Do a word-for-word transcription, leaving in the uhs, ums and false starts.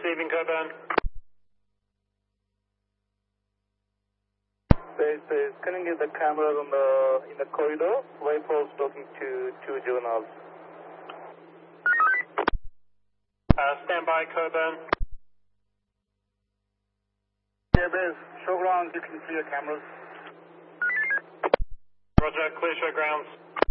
receiving Coburn. Base, base. Can you get the cameras on the in the corridor? Rifles talking to two juveniles. Uh, stand by, Coburn. Yeah, base. Show ground. You can see your cameras. Roger, clear show grounds.